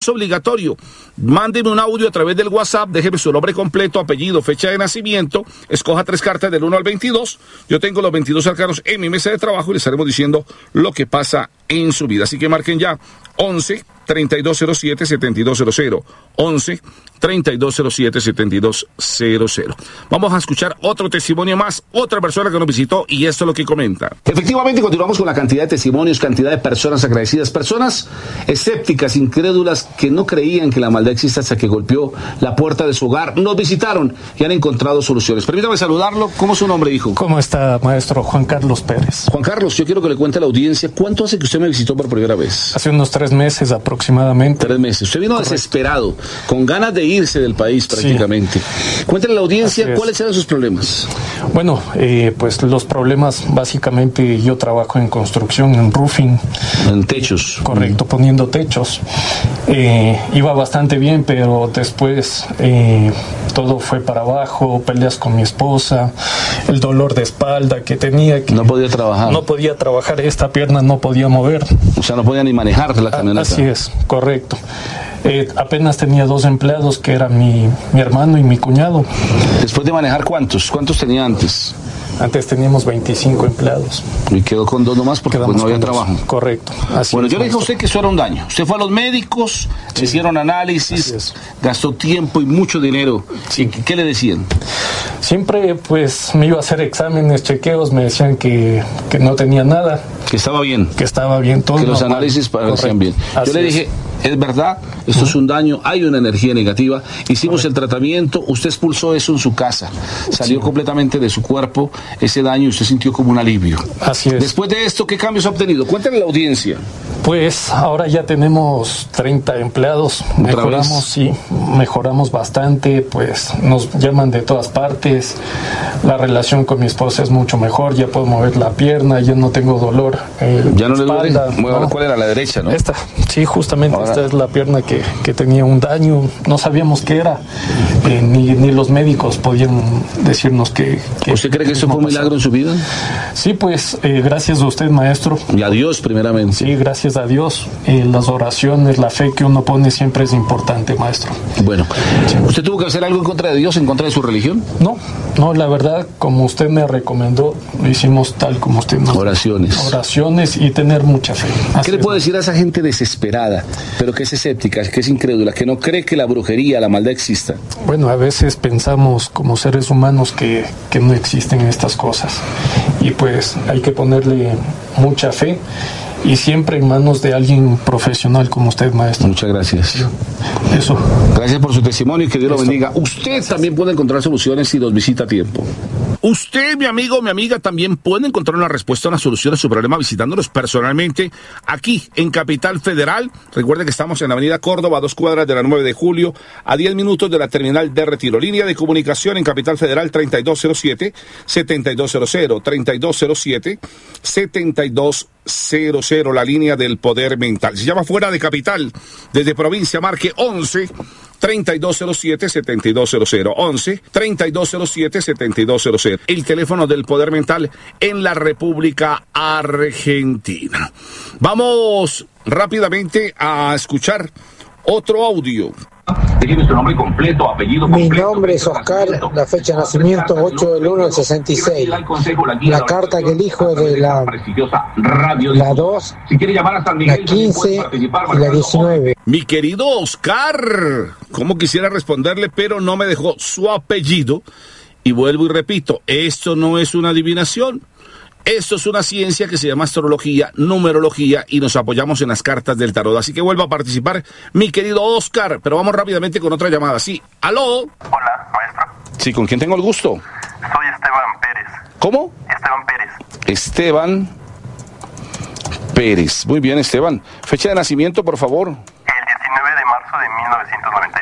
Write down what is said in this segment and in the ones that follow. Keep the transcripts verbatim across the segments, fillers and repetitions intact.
es obligatorio. Mándeme un audio a través del WhatsApp, déjeme su nombre completo, apellido, fecha de nacimiento, escoja tres cartas del uno al veintidós. Yo tengo los veintidós arcanos en mi mesa de trabajo y les estaremos diciendo lo que pasa en su vida. Así que marquen ya once, treinta y dos cero siete, setenta y dos cero cero. once, treinta y dos cero siete, setenta y dos cero cero. Vamos a escuchar otro testimonio más, otra persona que nos visitó y esto es lo que comenta. Efectivamente, continuamos con la cantidad de testimonios, cantidad de personas agradecidas, personas escépticas, incrédulas, que no creían que la maldad existe hasta que golpeó la puerta de su hogar. Nos visitaron y han encontrado soluciones. Permítame saludarlo. ¿Cómo es su nombre, hijo? ¿Cómo está, maestro? Juan Carlos Pérez. Juan Carlos, yo quiero que le cuente a la audiencia, ¿cuánto hace que usted me visitó por primera vez? Hace unos tres meses aproximadamente. Tres meses. Usted vino Correcto. desesperado, con ganas de irse del país prácticamente. Sí. Cuéntale a la audiencia cuáles eran sus problemas. Bueno, eh, pues los problemas, básicamente yo trabajo en construcción, en roofing. En techos. Correcto, mm. poniendo techos. Eh, iba bastante bien, pero después eh, todo fue para abajo, peleas con mi esposa, el dolor de espalda que tenía. Que no podía trabajar. No podía trabajar, esta pierna no podía mover. O sea, no podía ni manejar la camioneta. Así es, correcto. Eh, apenas tenía dos empleados, que era mi, mi hermano y mi cuñado. ¿Después de manejar cuántos? ¿Cuántos tenía antes? Antes teníamos veinticinco empleados. Y quedó con dos nomás porque pues, no había trabajo. Dos. Correcto. Así bueno, es, yo le dije a usted que eso era un daño. Usted fue a los médicos, sí. hicieron análisis, gastó tiempo y mucho dinero. Sí. ¿Qué le decían? Siempre pues me iba a hacer exámenes, chequeos, me decían que, que no tenía nada. Que estaba bien. Que estaba bien todo. Que los normal. análisis parecían bien. Yo Así le dije, es. es verdad, esto uh-huh. es un daño, hay una energía negativa. Hicimos Correcto. el tratamiento, usted expulsó eso en su casa, salió sí. completamente de su cuerpo ese daño y usted sintió como un alivio. Así es. Después de esto, ¿qué cambios ha obtenido? Cuéntale a la audiencia. Pues ahora ya tenemos treinta empleados, mejoramos, sí, mejoramos bastante, pues nos llaman de todas partes, la relación con mi esposa es mucho mejor, ya puedo mover la pierna, ya no tengo dolor. Eh, ya no le duele. Bueno, ¿no? ¿Cuál era? La derecha, ¿no? Esta, sí, justamente ahora. Esta es la pierna que, que tenía un daño, no sabíamos qué era, eh, ni, ni los médicos podían decirnos que... que ¿Usted cree que eso fue un milagro en su vida? Sí, pues eh, gracias a usted, maestro. Y a Dios primeramente. Sí, gracias a Dios. Eh, las oraciones, la fe que uno pone siempre es importante, maestro. Bueno, ¿usted tuvo que hacer algo en contra de Dios, en contra de su religión? No, no, la verdad, como usted me recomendó, lo hicimos tal como usted nos... Oraciones. Oraciones y tener mucha fe. Así ¿Qué le puedo decir a esa gente desesperada, pero que es escéptica, que es incrédula, que no cree que la brujería, la maldad exista? Bueno, a veces pensamos como seres humanos que, que no existen estas cosas. Y pues hay que ponerle mucha fe. Y siempre en manos de alguien profesional como usted, maestro. Muchas gracias. Eso. Gracias por su testimonio y que Dios Esto. lo bendiga. Usted también puede encontrar soluciones si los visita a tiempo. Usted, mi amigo, mi amiga, también puede encontrar una respuesta, una solución a su problema visitándonos personalmente aquí en Capital Federal. Recuerde que estamos en la avenida Córdoba, a dos cuadras de la nueve de julio, a diez minutos de la terminal de Retiro. Línea de comunicación en Capital Federal treinta y dos cero siete, setenta y dos cero cero, treinta y dos cero siete, setenta y dos cero cero, la línea del poder mental. Si llama fuera de Capital, desde provincia, marque once, treinta y dos cero siete, setenta y dos cero cero, once, treinta y dos cero siete, setenta y dos cero cero. El teléfono del poder mental en la República Argentina. Vamos rápidamente a escuchar otro audio. Déjeme su nombre completo, apellido completo. Mi nombre es Oscar, la fecha de nacimiento ocho del uno del sesenta y seis. La carta que elijo es de la, la dos, la quince y la diecinueve. Mi querido Oscar, como quisiera responderle, pero no me dejó su apellido. Y vuelvo y repito, esto no es una adivinación. Esto es una ciencia que se llama astrología, numerología, y nos apoyamos en las cartas del tarot. Así que vuelva a participar, mi querido Oscar. Pero vamos rápidamente con otra llamada. Sí, ¿aló? Hola, maestro. Sí, ¿con quién tengo el gusto? Soy Esteban Pérez. ¿Cómo? Esteban Pérez. Esteban Pérez. Muy bien, Esteban. Fecha de nacimiento, por favor. El diecinueve de marzo de mil novecientos noventa y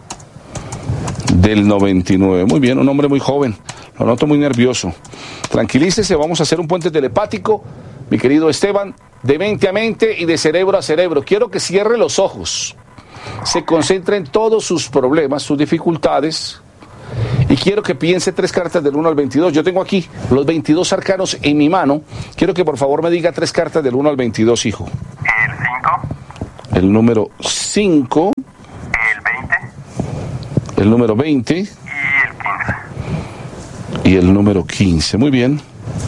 nueve. Del noventa y nueve. Muy bien, un hombre muy joven. Lo noto muy nervioso. Tranquilícese, vamos a hacer un puente telepático, mi querido Esteban, de mente a mente y de cerebro a cerebro. Quiero que cierre los ojos, se concentre en todos sus problemas, sus dificultades, y quiero que piense tres cartas del uno al veintidós. Yo tengo aquí los veintidós arcanos en mi mano. Quiero que por favor me diga tres cartas del uno al veintidós, hijo. El cinco. el número cinco, el veinte, el número veinte y el quince. Y el número quince. Muy bien.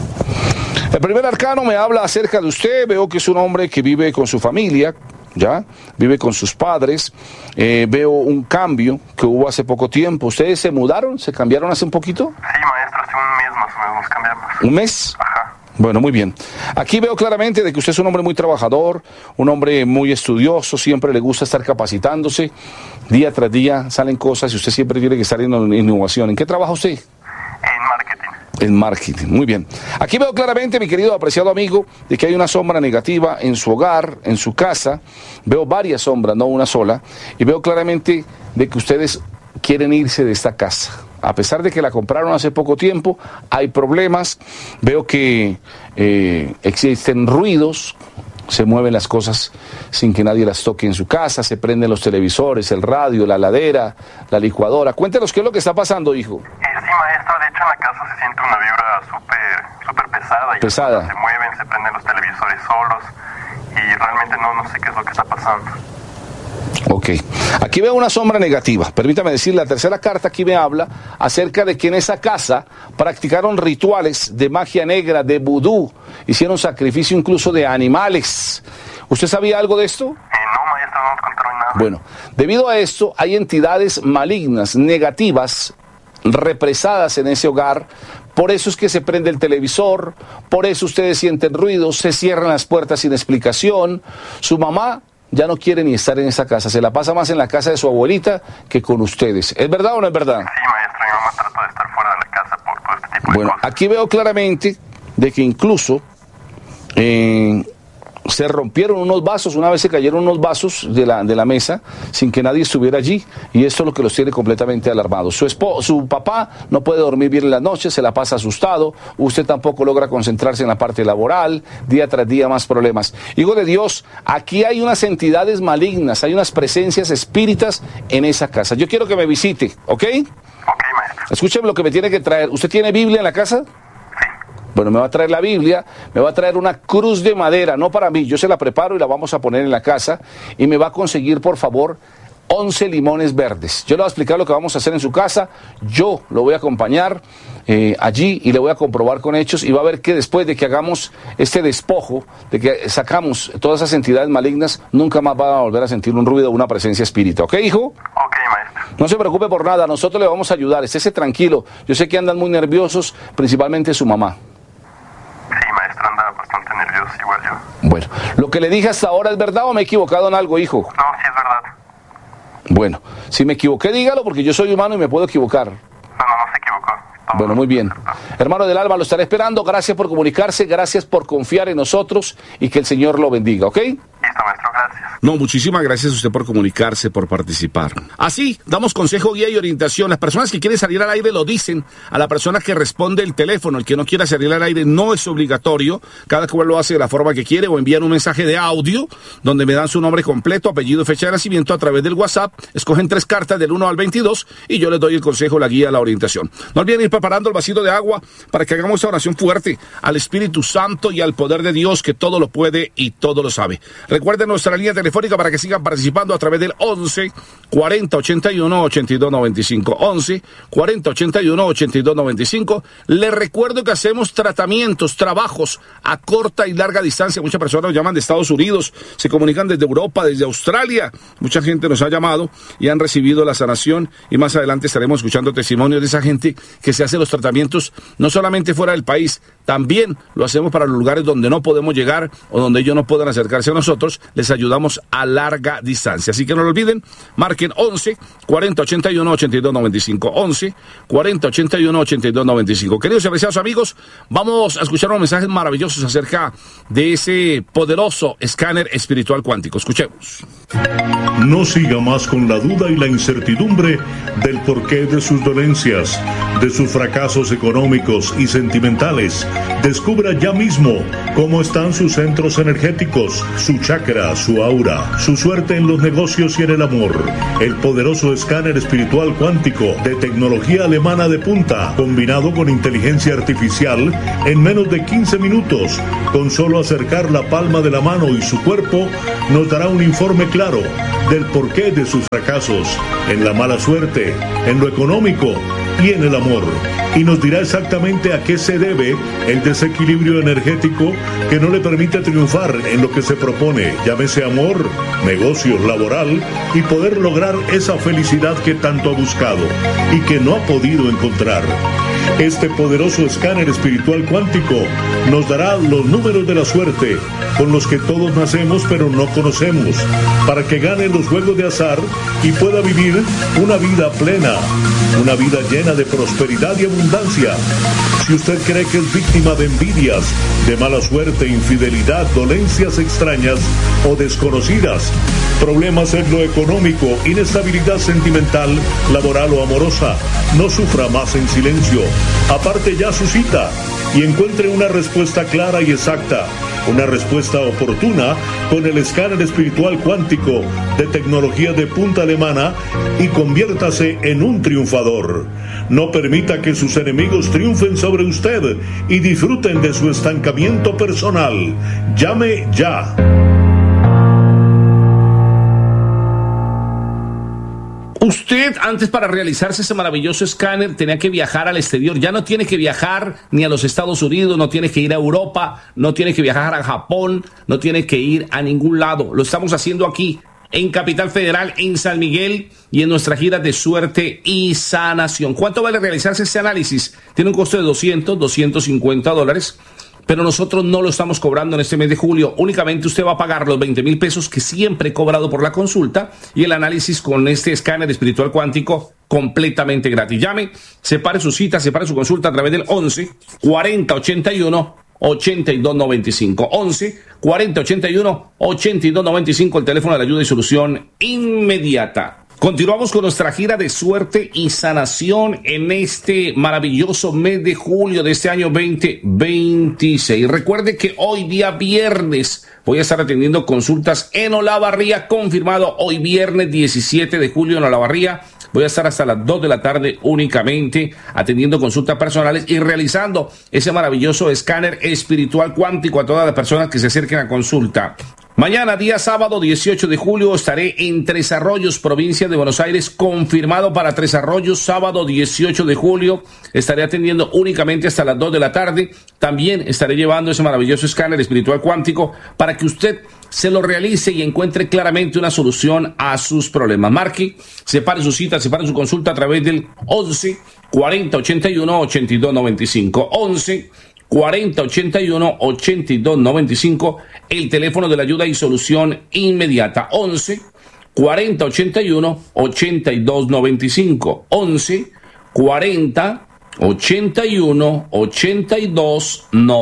El primer arcano me habla acerca de usted. Veo que es un hombre que vive con su familia, ¿ya? Vive con sus padres. Eh, veo un cambio que hubo hace poco tiempo. ¿Ustedes se mudaron? ¿Se cambiaron hace un poquito? Sí, maestro, hace un mes más o menos nos cambiamos. ¿Un mes? Ajá. Bueno, muy bien. Aquí veo claramente de que usted es un hombre muy trabajador, un hombre muy estudioso, siempre le gusta estar capacitándose. Día tras día salen cosas y usted siempre tiene que estar en innovación. ¿En qué trabaja usted? En marketing. En marketing, muy bien. Aquí veo claramente, mi querido apreciado amigo, de que hay una sombra negativa en su hogar, en su casa. Veo varias sombras, no una sola. Y veo claramente de que ustedes quieren irse de esta casa. A pesar de que la compraron hace poco tiempo, hay problemas. Veo que eh, existen ruidos, se mueven las cosas sin que nadie las toque en su casa, se prenden los televisores, el radio, la heladera, la licuadora. Cuéntenos qué es lo que está pasando, hijo. Eh, sí, maestro, de hecho en la casa se siente una vibra súper súper pesada. Y pesada. Se mueven, se prenden los televisores solos y realmente no, no sé qué es lo que está pasando. Ok, aquí veo una sombra negativa. Permítame decir, la tercera carta aquí me habla acerca de que en esa casa practicaron rituales de magia negra, de vudú, hicieron sacrificio incluso de animales. ¿Usted sabía algo de esto? Eh, no, maestro, no nos contaron nada. Bueno, debido a esto hay entidades malignas, negativas, represadas en ese hogar. Por eso es que se prende el televisor, por eso ustedes sienten ruidos, se cierran las puertas sin explicación. Su mamá ya no quiere ni estar en esa casa, se la pasa más en la casa de su abuelita que con ustedes. ¿Es verdad o no es verdad? Sí, maestro, mi mamá trata de estar fuera de la casa por todo este tipo Bueno, de cosas. aquí veo claramente de que incluso eh, se rompieron unos vasos, una vez se cayeron unos vasos de la, de la mesa sin que nadie estuviera allí, y esto es lo que los tiene completamente alarmados. Su, espo, su papá no puede dormir bien en las noches, se la pasa asustado, usted tampoco logra concentrarse en la parte laboral, día tras día más problemas. Hijo de Dios, aquí hay unas entidades malignas, hay unas presencias espíritas en esa casa. Yo quiero que me visite, ¿ok? Ok, maestro. Escúcheme lo que me tiene que traer. ¿Usted tiene Biblia en la casa? Bueno, me va a traer la Biblia, me va a traer una cruz de madera, no para mí, yo se la preparo y la vamos a poner en la casa, y me va a conseguir, por favor, once limones verdes. Yo le voy a explicar lo que vamos a hacer en su casa, yo lo voy a acompañar eh, allí y le voy a comprobar con hechos, y va a ver que después de que hagamos este despojo, de que sacamos todas esas entidades malignas, nunca más va a volver a sentir un ruido o una presencia espírita. ¿Ok, hijo? Ok, maestro. No se preocupe por nada, nosotros le vamos a ayudar, estése tranquilo. Yo sé que andan muy nerviosos, principalmente su mamá. Sí, maestro, anda bastante nervioso, igual yo. Bueno, ¿lo que le dije hasta ahora es verdad o me he equivocado en algo, hijo? No, sí es verdad. Bueno, si me equivoqué, dígalo, porque yo soy humano y me puedo equivocar. No, no, no se equivocó. Todo Bueno, muy bien. perfecto. Hermano del alma, lo estaré esperando. Gracias por comunicarse, gracias por confiar en nosotros y que el Señor lo bendiga, ¿ok? Listo, maestro, gracias. No, muchísimas gracias a usted por comunicarse, por participar. Así, damos consejo, guía y orientación. Las personas que quieren salir al aire lo dicen a la persona que responde el teléfono. El que no quiera salir al aire no es obligatorio. Cada cual lo hace de la forma que quiere, o envían un mensaje de audio donde me dan su nombre completo, apellido, fecha de nacimiento a través del WhatsApp. Escogen tres cartas del uno al veintidós y yo les doy el consejo, la guía, la orientación. No olviden ir preparando el vasito de agua para que hagamos esta oración fuerte al Espíritu Santo y al poder de Dios, que todo lo puede y todo lo sabe. Recuerden nuestra línea telefónica para que sigan participando a través del once cuarenta ochenta y uno ochenta y dos noventa y cinco. once cuarenta ochenta y uno ochenta y dos noventa y cinco. Les recuerdo que hacemos tratamientos, trabajos a corta y larga distancia. Muchas personas nos llaman de Estados Unidos, se comunican desde Europa, desde Australia. Mucha gente nos ha llamado y han recibido la sanación, y más adelante estaremos escuchando testimonios de esa gente que se hace los tratamientos no solamente fuera del país, también lo hacemos para los lugares donde no podemos llegar o donde ellos no puedan acercarse a nosotros. Les ayudamos a larga distancia. Así que no lo olviden, marquen once cuarenta ochenta y uno ochenta y dos noventa y cinco. once cuarenta ochenta y uno ochenta y dos noventa y cinco. Queridos y apreciados amigos, vamos a escuchar unos mensajes maravillosos acerca de ese poderoso escáner espiritual cuántico. Escuchemos. No siga más con la duda y la incertidumbre del porqué de sus dolencias, de sus fracasos económicos y sentimentales. Descubra ya mismo cómo están sus centros energéticos, su chakra, su aura. asegura su suerte en los negocios y en el amor. El poderoso escáner espiritual cuántico de tecnología alemana de punta, combinado con inteligencia artificial, en menos de quince minutos, con solo acercar la palma de la mano y su cuerpo, nos dará un informe claro del porqué de sus fracasos, en la mala suerte, en lo económico y en el amor, y nos dirá exactamente a qué se debe el desequilibrio energético que no le permite triunfar en lo que se propone, llámese amor, negocios, laboral, y poder lograr esa felicidad que tanto ha buscado y que no ha podido encontrar. Este poderoso escáner espiritual cuántico nos dará los números de la suerte con los que todos nacemos pero no conocemos, para que gane los juegos de azar y pueda vivir una vida plena, una vida llena de prosperidad y abundancia. Si usted cree que es víctima de envidias, de mala suerte, infidelidad, dolencias extrañas o desconocidas, problemas en lo económico, inestabilidad sentimental, laboral o amorosa, no sufra más en silencio. Aparte ya su cita y encuentre una respuesta clara y exacta, una respuesta oportuna con el escáner espiritual cuántico de tecnología de punta alemana y conviértase en un triunfador. No permita que sus enemigos triunfen sobre usted y disfruten de su estancamiento personal. Llame ya. Usted, antes para realizarse ese maravilloso escáner, tenía que viajar al exterior. Ya no tiene que viajar ni a los Estados Unidos, no tiene que ir a Europa, no tiene que viajar a Japón, no tiene que ir a ningún lado. Lo estamos haciendo aquí, en Capital Federal, en San Miguel, y en nuestra gira de suerte y sanación. ¿Cuánto vale realizarse ese análisis? Tiene un costo de doscientos, doscientos cincuenta dólares. Pero nosotros no lo estamos cobrando en este mes de julio. Únicamente usted va a pagar los veinte mil pesos que siempre he cobrado por la consulta y el análisis con este escáner espiritual cuántico completamente gratis. Llame, separe su cita, separe su consulta a través del once, cuarenta, ochenta y uno, ochenta y dos noventa y cinco. once, cuarenta, ochenta y uno, ochenta y dos noventa y cinco, el teléfono de la ayuda y solución inmediata. Continuamos con nuestra gira de suerte y sanación en este maravilloso mes de julio de este año veinte veintiséis. Recuerde que hoy día viernes voy a estar atendiendo consultas en Olavarría, confirmado hoy viernes diecisiete de julio en Olavarría. Voy a estar hasta las dos de la tarde únicamente atendiendo consultas personales y realizando ese maravilloso escáner espiritual cuántico a todas las personas que se acerquen a consulta. Mañana, día sábado dieciocho de julio, estaré en Tres Arroyos, provincia de Buenos Aires, confirmado para Tres Arroyos, sábado dieciocho de julio. Estaré atendiendo únicamente hasta las dos de la tarde. También estaré llevando ese maravilloso escáner espiritual cuántico para que usted se lo realice y encuentre claramente una solución a sus problemas. Marque, separe su cita, separe su consulta a través del once, cuarenta, ochenta y uno, ochenta y dos noventa y cinco. once, cuarenta, ochenta y uno, ochenta y dos noventa y cinco, el teléfono de la ayuda y solución inmediata. once, cuarenta, ochenta y uno, ochenta y dos noventa y cinco. once, cuarenta, ochenta y uno, ochenta y dos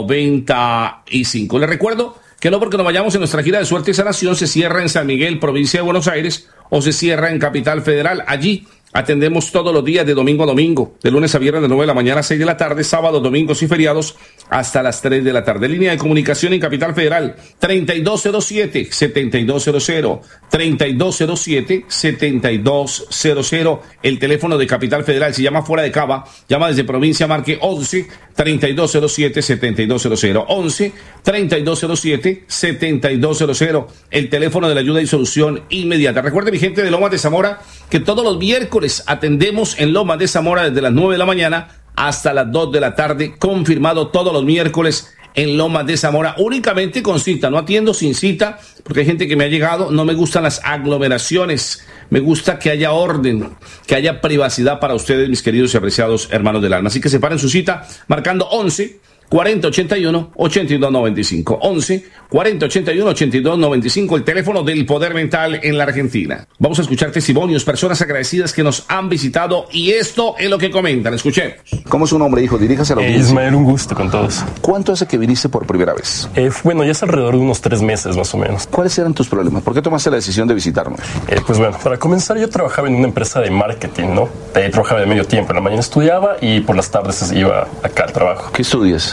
noventa y cinco. Les recuerdo que no porque nos vayamos en nuestra gira de suerte y sanación se cierra en San Miguel, provincia de Buenos Aires, o se cierra en Capital Federal. Allí atendemos todos los días de domingo a domingo, de lunes a viernes de nueve de la mañana a seis de la tarde, sábados, domingos y feriados hasta las tres de la tarde. Línea de comunicación en Capital Federal, treinta y dos cero siete, setenta y dos cero cero, treinta y dos cero siete, setenta y dos cero cero, el teléfono de Capital Federal. Si llama fuera de Cava, llama desde provincia, marque once, treinta y dos cero siete, setenta y dos cero cero, once, treinta y dos cero siete, setenta y dos cero cero, el teléfono de la ayuda y solución inmediata. Recuerde, mi gente de Lomas de Zamora, que todos los miércoles atendemos en Lomas de Zamora desde las nueve de la mañana hasta las dos de la tarde, confirmado todos los miércoles en Lomas de Zamora, únicamente con cita. No atiendo sin cita, porque hay gente que me ha llegado, no me gustan las aglomeraciones, me gusta que haya orden, que haya privacidad para ustedes, mis queridos y apreciados hermanos del alma. Así que separen su cita marcando once, cuarenta, ochenta y uno, ochenta y dos noventa y cinco. once, cuarenta, ochenta y uno, ochenta y dos noventa y cinco, el teléfono del poder mental en la Argentina. Vamos a escuchar testimonios, personas agradecidas que nos han visitado, y esto es lo que comentan. Escuchemos. ¿Cómo es su nombre, hijo? Diríjase a la audiencia. Eh, Ismael, un gusto con todos. ¿Cuánto hace que viniste por primera vez? Eh, bueno, ya es alrededor de unos tres meses más o menos. ¿Cuáles eran tus problemas? ¿Por qué tomaste la decisión de visitarme? Eh, pues bueno, para comenzar, yo trabajaba en una empresa de marketing, ¿no? Eh, trabajaba de medio tiempo. En la mañana estudiaba y por las tardes iba acá al trabajo. ¿Qué estudias?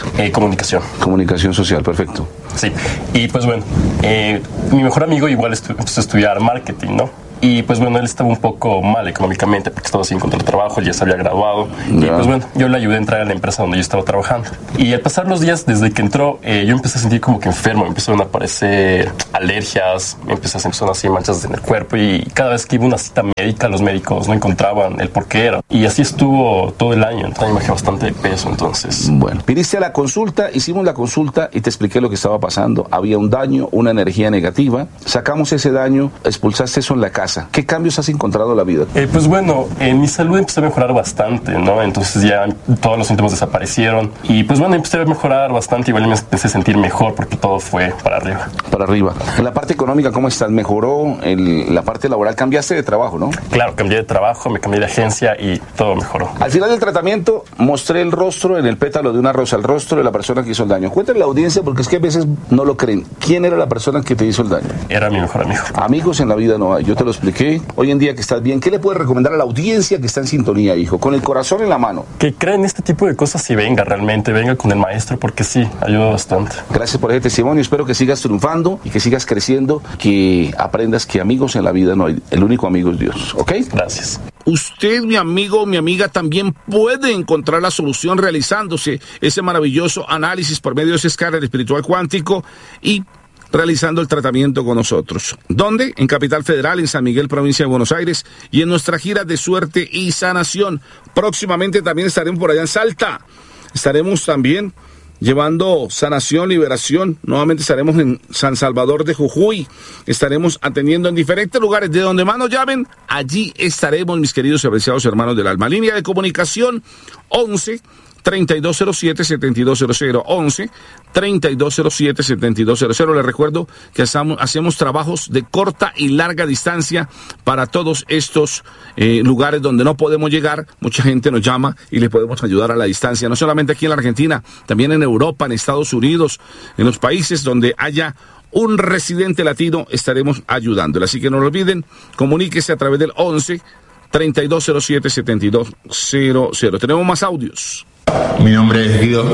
Eh, comunicación. Comunicación social, perfecto. Sí, y pues bueno, eh, mi mejor amigo igual estu- empezó a estudiar marketing, ¿no? Y pues bueno, él estaba un poco mal económicamente porque estaba sin encontrar trabajo, él ya se había graduado. Ya. Y pues bueno, yo le ayudé a entrar a la empresa donde yo estaba trabajando. Y al pasar los días, desde que entró, eh, yo empecé a sentir como que enfermo. Me empezaron a aparecer alergias, me empecé a sentir así manchas en el cuerpo. Y cada vez que iba a una cita médica, los médicos no encontraban el por qué era. Y así estuvo todo el año. Entonces me bajé bastante de peso, entonces. Bueno, viniste a la consulta, hicimos la consulta y te expliqué lo que estaba pasando. Había un daño, una energía negativa. Sacamos ese daño, expulsaste eso en la casa. ¿Qué cambios has encontrado en la vida? Eh, pues bueno, eh, mi salud empezó a mejorar bastante, ¿no? Entonces ya todos los síntomas desaparecieron. Y pues bueno, empecé a mejorar bastante. Igual me empecé a sentir mejor porque todo fue para arriba. Para arriba. En la parte económica, ¿cómo estás? ¿Mejoró el, la parte laboral? Cambiaste de trabajo, ¿no? Claro, cambié de trabajo, me cambié de agencia y todo mejoró. Al final del tratamiento, mostré el rostro en el pétalo de una rosa, el rostro de la persona que hizo el daño. Cuéntale a la audiencia porque es que a veces no lo creen. ¿Quién era la persona que te hizo el daño? Era mi mejor amigo. Amigos en la vida no hay. Yo te lo expliqué. Hoy en día que estás bien, ¿qué le puedes recomendar a la audiencia que está en sintonía, hijo? Con el corazón en la mano. Que crea en este tipo de cosas y venga realmente, venga con el maestro porque sí, ayuda bastante. Gracias por ese testimonio, espero que sigas triunfando y que sigas creciendo, que aprendas que amigos en la vida no hay, el único amigo es Dios, ¿ok? Gracias. Usted, mi amigo, mi amiga, también puede encontrar la solución realizándose ese maravilloso análisis por medio de ese escáner espiritual cuántico y realizando el tratamiento con nosotros. ¿Dónde? En Capital Federal, en San Miguel, provincia de Buenos Aires, y en nuestra gira de suerte y sanación. Próximamente también estaremos por allá en Salta. Estaremos también llevando sanación, liberación. Nuevamente estaremos en San Salvador de Jujuy. Estaremos atendiendo en diferentes lugares. De donde más nos llamen, allí estaremos, mis queridos y apreciados hermanos del alma. Línea de comunicación once, treinta y dos cero siete, setenta y dos cero cero, once, treinta y dos cero siete, setenta y dos cero cero. Les recuerdo que hacemos, hacemos trabajos de corta y larga distancia para todos estos eh, lugares donde no podemos llegar. Mucha gente nos llama y les podemos ayudar a la distancia, no solamente aquí en la Argentina, también en Europa, en Estados Unidos, en los países donde haya un residente latino, estaremos ayudándole. Así que no lo olviden, comuníquese a través del once, treinta y dos cero siete, setenta y dos cero cero. Tenemos más audios. Mi nombre es Guido,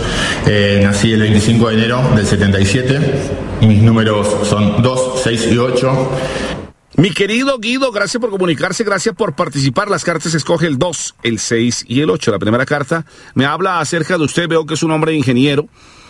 eh, nací el veinticinco de enero del setenta y siete, mis números son dos, seis y ocho. Mi querido Guido, gracias por comunicarse, gracias por participar. Las cartas escoge el dos, el seis y el ocho. La primera carta me habla acerca de usted, veo que es un hombre ingeniero.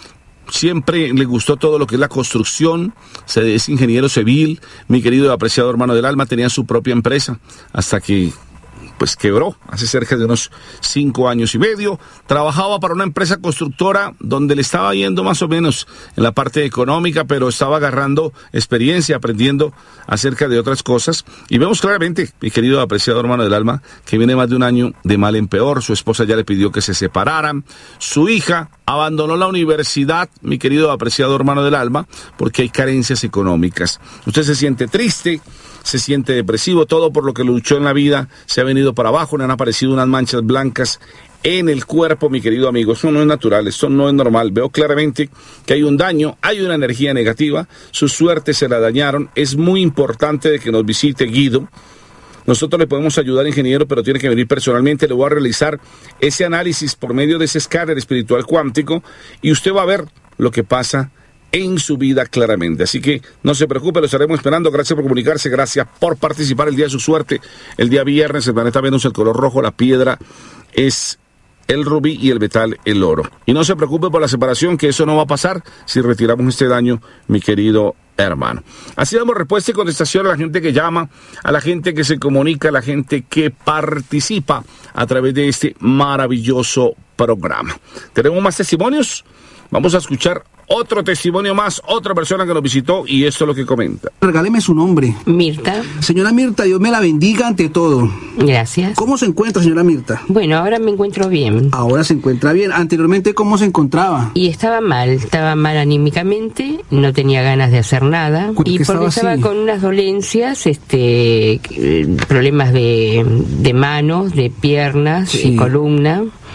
Siempre le gustó todo lo que es la construcción, se es ingeniero civil. Mi querido y apreciado hermano del alma tenía su propia empresa hasta que pues quebró hace cerca de unos cinco años y medio. Trabajaba para una empresa constructora donde le estaba yendo más o menos en la parte económica, pero estaba agarrando experiencia, aprendiendo acerca de otras cosas. Y vemos claramente, mi querido apreciado hermano del alma, que viene más de un año de mal en peor. Su esposa ya le pidió que se separaran. Su hija abandonó la universidad, mi querido apreciado hermano del alma, porque hay carencias económicas. Usted se siente triste, se siente depresivo, todo por lo que luchó en la vida se ha venido para abajo, le han aparecido unas manchas blancas en el cuerpo, mi querido amigo. Eso no es natural, esto no es normal. Veo claramente que hay un daño, hay una energía negativa, su suerte se la dañaron. Es muy importante de que nos visite Guido. Nosotros le podemos ayudar, ingeniero, pero tiene que venir personalmente. Le voy a realizar ese análisis por medio de ese escáner espiritual cuántico y usted va a ver lo que pasa en su vida claramente. Así que no se preocupe, lo estaremos esperando. Gracias por comunicarse, gracias por participar el día de su suerte. El día viernes, el planeta Venus, el color rojo, la piedra es el rubí y el metal el oro. Y no se preocupe por la separación, que eso no va a pasar si retiramos este daño, mi querido hermano. Así damos respuesta y contestación a la gente que llama, a la gente que se comunica, a la gente que participa a través de este maravilloso programa. ¿Tenemos más testimonios? Vamos a escuchar otro testimonio más, otra persona que nos visitó y esto es lo que comenta. Regáleme su nombre. Mirta. Señora Mirta, Dios me la bendiga ante todo. Gracias. ¿Cómo se encuentra, señora Mirta? Bueno, ahora me encuentro bien. Ahora se encuentra bien. Anteriormente, ¿cómo se encontraba? Y estaba mal, estaba mal anímicamente, no tenía ganas de hacer nada. Y porque estaba, estaba con unas dolencias, este, problemas de, de manos, de piernas, sí. de columna.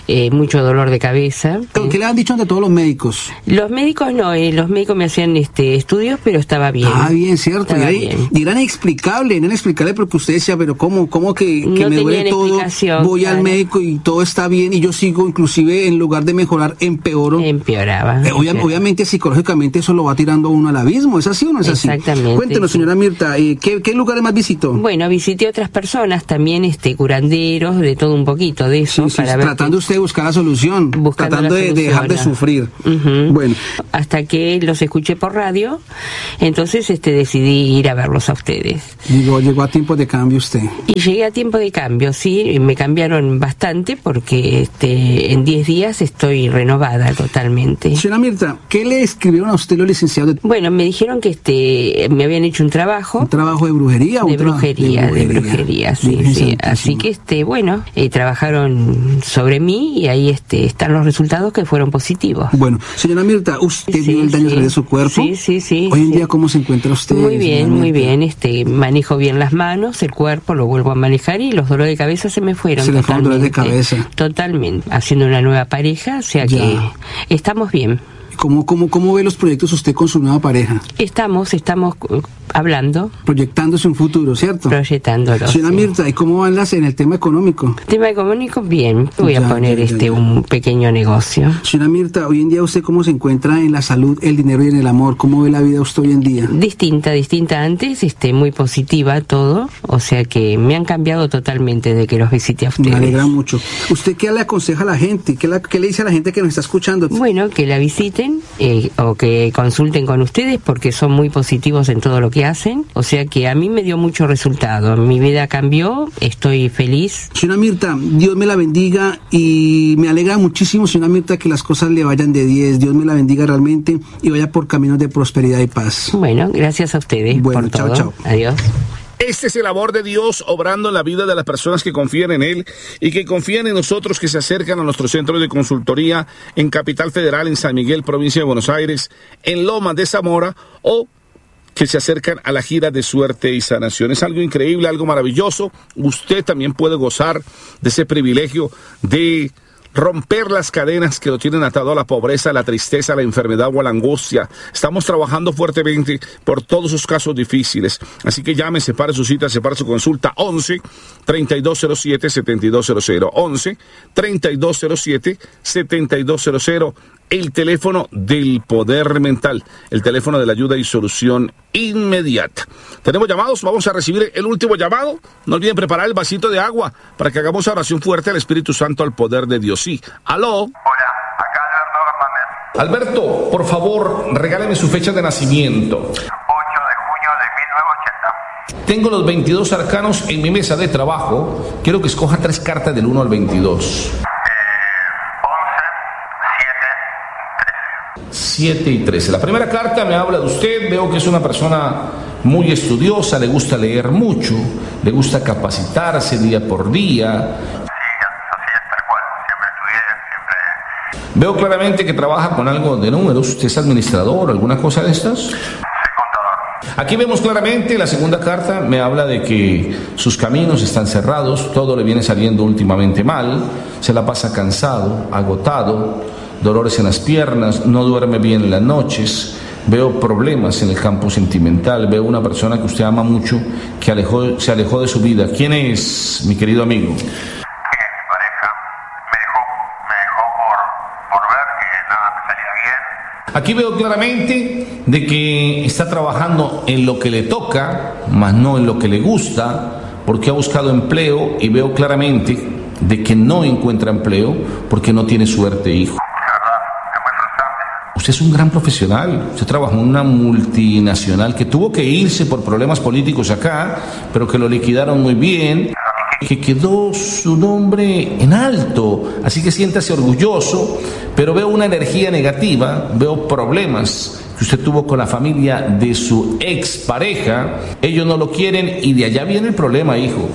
eh, mucho dolor de cabeza. ¿Qué le han dicho ante todos los médicos? Los médicos no, eh, los médicos me hacían este estudios, pero estaba bien. Ah, bien, cierto. Y era, bien. Y era inexplicable, era inexplicable porque usted decía, pero ¿cómo, cómo que, que no me duele todo? Voy claro. al médico y todo está bien y yo sigo, inclusive en lugar de mejorar, empeoro. Empeoraba. Eh, obvia, obviamente, psicológicamente eso lo va tirando a uno al abismo, ¿es así o no es así? Exactamente. Cuéntenos, señora Mirta, eh, ¿qué, ¿qué lugares más visitó? Bueno, visité otras personas, también este curanderos, de todo un poquito de eso. Sí, sí, para ver tratando que, usted de buscar la solución, tratando la de, de dejar de sufrir. Uh-huh. Bueno. Hasta que los escuché por radio, entonces este decidí ir a verlos a ustedes. Llegó, llegó a tiempo de cambio usted. Y llegué a tiempo de cambio, sí, me cambiaron bastante porque este en diez días estoy renovada totalmente. Señora Mirta, ¿qué le escribieron a usted los licenciados? De... Bueno, me dijeron que este me habían hecho un trabajo. ¿Un trabajo de brujería? De o brujería, de brujería, de brujería, sí, sí. Así que este, bueno, eh, trabajaron sobre mí y ahí este están los resultados que fueron positivos. Bueno, señora Mirta, ¿usted sí, vio el daño sí. de su cuerpo? Sí, sí, sí. Hoy en sí. día, ¿cómo se encuentra usted? Muy bien, muy bien. Este, manejo bien las manos, el cuerpo lo vuelvo a manejar y los dolores de cabeza se me fueron. Se le fueron dolores de cabeza. Totalmente. Haciendo una nueva pareja, o sea ya. que estamos bien. ¿Cómo, cómo, ¿Cómo ve los proyectos usted con su nueva pareja? Estamos, estamos hablando. Proyectándose un futuro, ¿cierto? Proyectándolo. Señora sí. Mirta, ¿y cómo van las en el tema económico? Tema económico, bien. Voy ya, a poner ya, ya, este ya. un pequeño negocio. Señora Mirta, hoy en día usted cómo se encuentra en la salud, el dinero y en el amor. ¿Cómo ve la vida usted hoy en día? Distinta, distinta antes, este, muy positiva todo. O sea que me han cambiado totalmente de que los visité a ustedes. Me alegra mucho. ¿Usted qué le aconseja a la gente? ¿Qué, la, qué le dice a la gente que nos está escuchando? Bueno, que la visiten eh, o que consulten con ustedes porque son muy positivos en todo lo que hacen. O sea que a mí me dio mucho resultado. Mi vida cambió, estoy feliz. Señora Mirta, Dios me la bendiga y me alegra muchísimo, señora Mirta, que las cosas le vayan de diez. Dios me la bendiga realmente y vaya por caminos de prosperidad y paz. Bueno, gracias a ustedes bueno, por chao, todo. Chao. Adiós. Este es el amor de Dios obrando en la vida de las personas que confían en Él y que confían en nosotros, que se acercan a nuestro centro de consultoría en Capital Federal, en San Miguel, provincia de Buenos Aires, en Lomas de Zamora, o que se acercan a la gira de suerte y sanación. Es algo increíble, algo maravilloso. Usted también puede gozar de ese privilegio de romper las cadenas que lo tienen atado a la pobreza, a la tristeza, a la enfermedad o a la angustia. Estamos trabajando fuertemente por todos esos casos difíciles. Así que llame, separe su cita, separe su consulta. once, treinta y dos cero siete, setenta y dos cero cero. once, treinta y dos cero siete, setenta y dos cero cero. El teléfono del poder mental, el teléfono de la ayuda y solución inmediata. Tenemos llamados, vamos a recibir el último llamado. No olviden preparar el vasito de agua para que hagamos oración fuerte al Espíritu Santo, al poder de Dios. Sí, aló. Hola, acá Alberto Hernández. Alberto, por favor, regáleme su fecha de nacimiento. ocho de junio de mil novecientos ochenta. Tengo los veintidós arcanos en mi mesa de trabajo. Quiero que escoja tres cartas del uno al veintidós. siete y trece. La primera carta me habla de usted. Veo que es una persona muy estudiosa, le gusta leer mucho, le gusta capacitarse día por día. Sí, así es, tal cual. Siempre estudié, siempre... Veo claramente que trabaja con algo de números. ¿Usted es administrador o alguna cosa de estas? Soy contador. Aquí vemos claramente, la segunda carta me habla de que sus caminos están cerrados, todo le viene saliendo últimamente mal, se la pasa cansado, agotado, dolores en las piernas, no duerme bien en las noches, veo problemas en el campo sentimental, veo una persona que usted ama mucho que alejó, se alejó de su vida. ¿Quién es, mi querido amigo? Mi pareja me dejó, me dejó por, por ver que nada me salía bien. Aquí veo claramente de que está trabajando en lo que le toca, más no en lo que le gusta, porque ha buscado empleo y veo claramente de que no encuentra empleo porque no tiene suerte, hijo. Usted es un gran profesional, usted trabajó en una multinacional que tuvo que irse por problemas políticos acá, pero que lo liquidaron muy bien, que quedó su nombre en alto, así que siéntase orgulloso, pero veo una energía negativa, veo problemas que usted tuvo con la familia de su expareja, ellos no lo quieren y de allá viene el problema, hijo.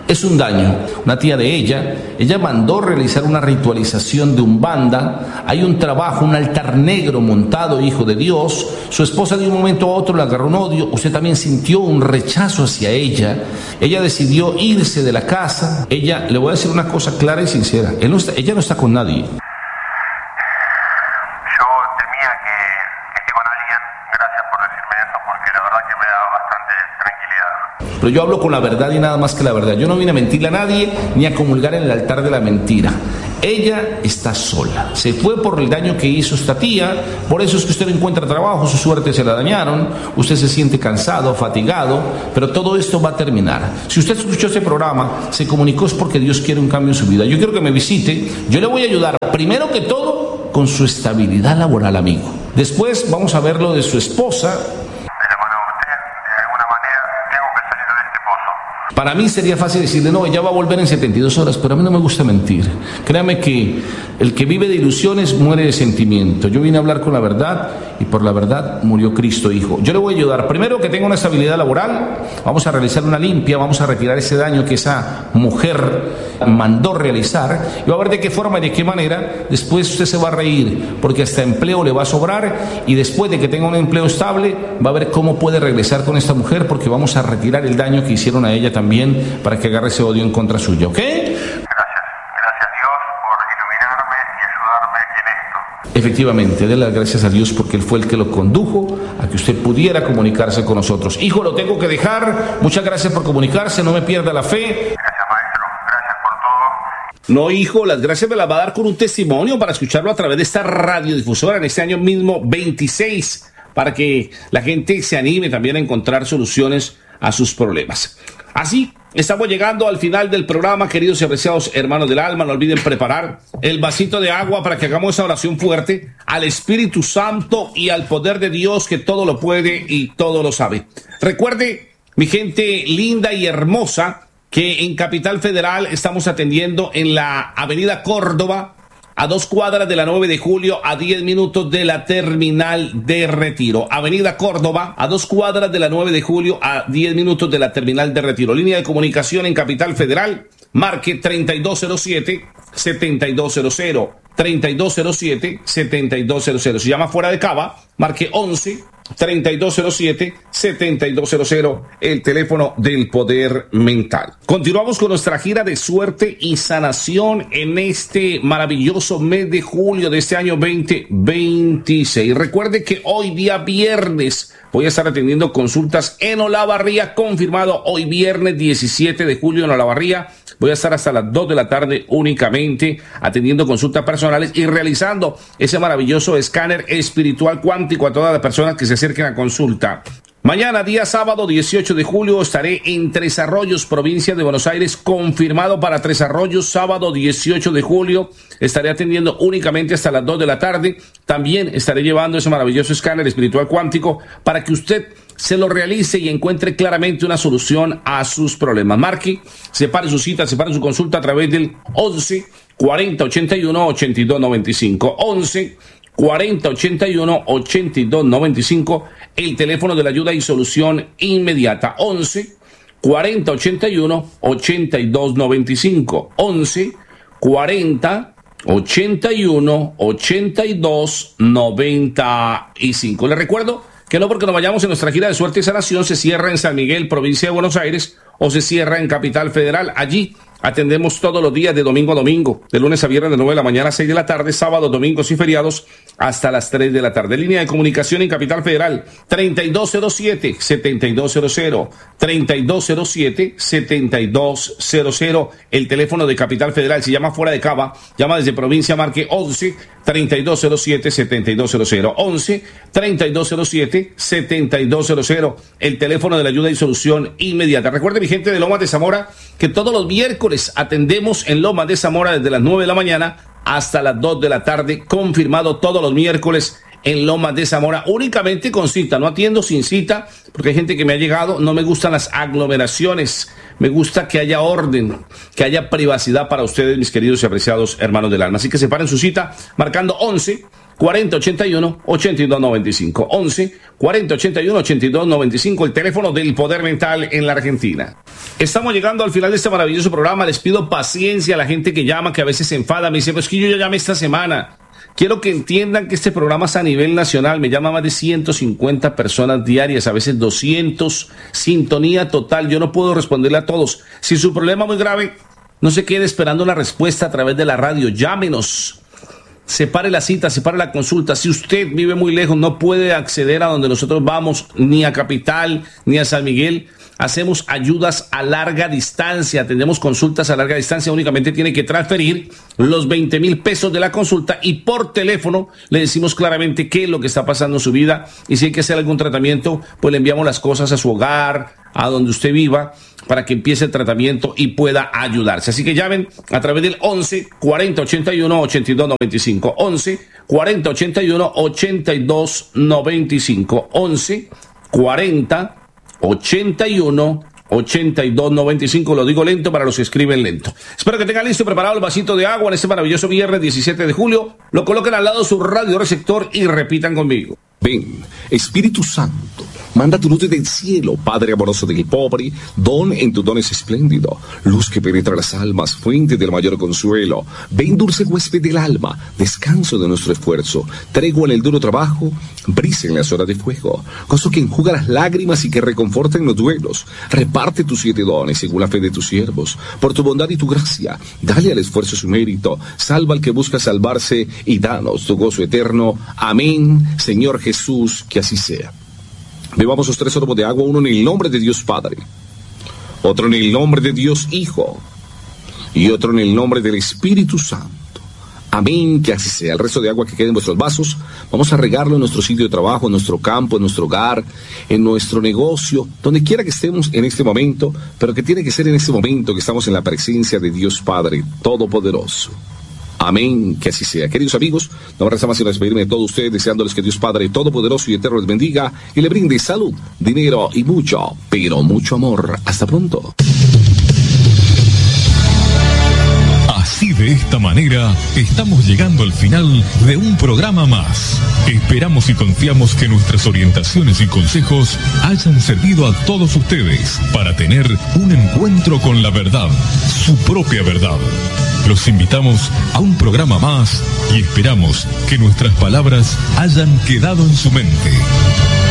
Es un daño. Una tía de ella, ella mandó realizar una ritualización de Umbanda. Hay un trabajo, un altar negro montado, hijo de Dios. Su esposa de un momento a otro le agarró un odio. Usted también sintió un rechazo hacia ella. Ella decidió irse de la casa. Ella, le voy a decir una cosa clara y sincera. Él no está, ella no está con nadie. Pero yo hablo con la verdad y nada más que la verdad. Yo no vine a mentirle a nadie ni a comulgar en el altar de la mentira. Ella está sola. Se fue por el daño que hizo esta tía. Por eso es que usted no encuentra trabajo, su suerte se la dañaron. Usted se siente cansado, fatigado. Pero todo esto va a terminar. Si usted escuchó este programa, se comunicó es porque Dios quiere un cambio en su vida. Yo quiero que me visite. Yo le voy a ayudar, primero que todo, con su estabilidad laboral, amigo. Después vamos a ver lo de su esposa. Para mí sería fácil decirle, no, ella va a volver en setenta y dos horas, pero a mí no me gusta mentir. Créame que el que vive de ilusiones muere de sentimiento. Yo vine a hablar con la verdad y por la verdad murió Cristo, hijo. Yo le voy a ayudar. Primero, que tenga una estabilidad laboral. Vamos a realizar una limpia, vamos a retirar ese daño que esa mujer mandó realizar. Y va a ver de qué forma y de qué manera. Después usted se va a reír, porque hasta empleo le va a sobrar. Y después de que tenga un empleo estable, va a ver cómo puede regresar con esta mujer, porque vamos a retirar el daño que hicieron a ella también, para que agarre ese odio en contra suya, ¿ok? Gracias, gracias Dios por iluminarme y ayudarme en esto. Efectivamente, dé las gracias a Dios porque Él fue el que lo condujo a que usted pudiera comunicarse con nosotros. Hijo, lo tengo que dejar. Muchas gracias por comunicarse, no me pierda la fe. Gracias, maestro, gracias por todo. No, hijo, las gracias me las va a dar con un testimonio para escucharlo a través de esta radiodifusora en este año mismo veintiséis, para que la gente se anime también a encontrar soluciones a sus problemas. Así, estamos llegando al final del programa, queridos y apreciados hermanos del alma. No olviden preparar el vasito de agua para que hagamos esa oración fuerte al Espíritu Santo y al poder de Dios, que todo lo puede y todo lo sabe. Recuerde, mi gente linda y hermosa, que en Capital Federal estamos atendiendo en la Avenida Córdoba, a dos cuadras de la nueve de julio, a diez minutos de la terminal de Retiro. Avenida Córdoba, a dos cuadras de la nueve de julio, a diez minutos de la terminal de Retiro. Línea de comunicación en Capital Federal, marque treinta y dos cero siete, setenta y dos cero cero, treinta y dos cero siete, setenta y dos cero cero. Si llama fuera de Cava, marque once, treinta y dos cero siete, setenta y dos cero cero, el teléfono del poder mental. Continuamos con nuestra gira de suerte y sanación en este maravilloso mes de julio de este año veinte veintiséis. Recuerde que hoy día viernes voy a estar atendiendo consultas en Olavarría, confirmado hoy viernes diecisiete de julio en Olavarría. Voy a estar hasta las dos de la tarde únicamente atendiendo consultas personales y realizando ese maravilloso escáner espiritual cuántico a todas las personas que se acerquen a consulta. Mañana, día sábado dieciocho de julio, estaré en Tres Arroyos, provincia de Buenos Aires, confirmado para Tres Arroyos, sábado dieciocho de julio. Estaré atendiendo únicamente hasta las dos de la tarde. También estaré llevando ese maravilloso escáner espiritual cuántico para que usted se lo realice y encuentre claramente una solución a sus problemas. Marque, separe su cita, separe su consulta a través del once, cuarenta, ochenta y uno, ochenta y dos noventa y cinco. once, cuarenta, ochenta y uno, ochenta y dos noventa y cinco, el teléfono de la ayuda y solución inmediata. once, cuarenta, ochenta y uno, ochenta y dos noventa y cinco. once, cuarenta, ochenta y uno, ochenta y dos noventa y cinco. Le recuerdo que no porque nos vayamos en nuestra gira de suerte y sanación se cierra en San Miguel, provincia de Buenos Aires, o se cierra en Capital Federal. Allí atendemos todos los días de domingo a domingo, de lunes a viernes de nueve de la mañana a seis de la tarde, sábados, domingos y feriados hasta las tres de la tarde. Línea de comunicación en Capital Federal, treinta y dos cero siete, setenta y dos cero cero, treinta y dos cero siete, setenta y dos cero cero, el teléfono de Capital Federal. Si llama fuera de Cava, llama desde provincia, marque once, treinta y dos cero siete, setenta y dos cero cero, once, treinta y dos cero siete, setenta y dos cero cero, el teléfono de la ayuda y solución inmediata. Recuerde, mi gente de Lomas de Zamora, que todos los miércoles atendemos en Lomas de Zamora desde las nueve de la mañana hasta las dos de la tarde, confirmado todos los miércoles en Lomas de Zamora, únicamente con cita. No atiendo sin cita, porque hay gente que me ha llegado, no me gustan las aglomeraciones, me gusta que haya orden, que haya privacidad para ustedes, mis queridos y apreciados hermanos del alma. Así que separen su cita marcando once cuarenta ochenta y uno ochenta y dos noventa y cinco. once cuarenta ochenta y uno ochenta y dos noventa y cinco, el teléfono del poder mental en la Argentina. Estamos llegando al final de este maravilloso programa. Les pido paciencia a la gente que llama, que a veces se enfada. Me dice, pues que yo ya llamé esta semana. Quiero que entiendan que este programa es a nivel nacional. Me llama más de ciento cincuenta personas diarias, a veces doscientos. Sintonía total. Yo no puedo responderle a todos. Si su problema es muy grave, no se quede esperando la respuesta a través de la radio. Llámenos. Separe la cita, separe la consulta. Si usted vive muy lejos, no puede acceder a donde nosotros vamos, ni a Capital, ni a San Miguel. Hacemos ayudas a larga distancia, tenemos consultas a larga distancia, únicamente tiene que transferir los veinte mil pesos de la consulta y por teléfono le decimos claramente qué es lo que está pasando en su vida y si hay que hacer algún tratamiento, pues le enviamos las cosas a su hogar, a donde usted viva, para que empiece el tratamiento y pueda ayudarse. Así que llamen a través del once cuarenta ochenta y uno ochenta y dos noventa y cinco, once cuarenta ochenta y uno ochenta y dos noventa y cinco, once cuarenta ochenta y uno ochenta y dos noventa y cinco, lo digo lento para los que escriben lento. Espero que tengan listo y preparado el vasito de agua en este maravilloso viernes diecisiete de julio, lo coloquen al lado de su radioreceptor y repitan conmigo. Ven, Espíritu Santo, manda tu luz del cielo, Padre amoroso del pobre, don en tu don es espléndido, luz que penetra las almas, fuente del mayor consuelo. Ven, dulce huésped del alma, descanso de nuestro esfuerzo, tregua en el duro trabajo, brisa en las horas de fuego, gozo que enjuga las lágrimas y que reconforta en los duelos. Reparte tus siete dones según la fe de tus siervos, por tu bondad y tu gracia, dale al esfuerzo su mérito, salva al que busca salvarse y danos tu gozo eterno. Amén, Señor Jesús, que así sea. Bebamos los tres sorbos de agua, uno en el nombre de Dios Padre, otro en el nombre de Dios Hijo y otro en el nombre del Espíritu Santo. Amén, que así sea. El resto de agua que quede en vuestros vasos, vamos a regarlo en nuestro sitio de trabajo, en nuestro campo, en nuestro hogar, en nuestro negocio, donde quiera que estemos en este momento, pero que tiene que ser en este momento que estamos en la presencia de Dios Padre Todopoderoso. Amén, que así sea. Queridos amigos, no me resta más sino despedirme de todos ustedes, deseándoles que Dios Padre Todopoderoso y Eterno les bendiga y le brinde salud, dinero y mucho, pero mucho amor. Hasta pronto. Así, de esta manera, estamos llegando al final de un programa más. Esperamos y confiamos que nuestras orientaciones y consejos hayan servido a todos ustedes para tener un encuentro con la verdad, su propia verdad. Los invitamos a un programa más y esperamos que nuestras palabras hayan quedado en su mente.